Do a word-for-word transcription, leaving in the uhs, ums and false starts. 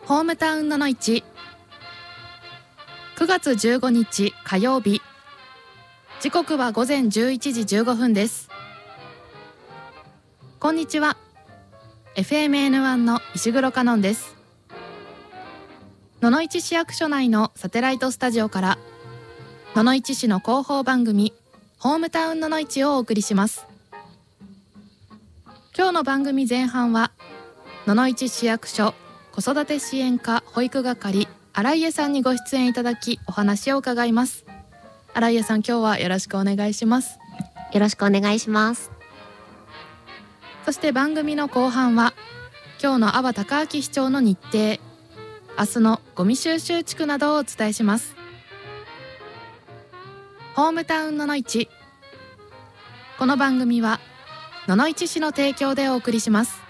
ホームタウンののいち、くがつじゅうごにち火曜日、時刻はごぜんじゅういちじじゅうごふんです。こんにちは。 エフエムエヌワン の石黒香音です。野々市市役所内のサテライトスタジオから野々市市の広報番組ホームタウンののいちをお送りします。今日の番組前半は野々市市役所子育て支援課保育係新家さんにご出演いただきお話を伺います。新家さん、今日はよろしくお願いします。 よろしくお願いします。 そして番組の後半は今日の阿波高明市長の日程、明日のゴミ収集地区などをお伝えします。ホームタウンののいち、この番組は野々市市の提供でお送りします。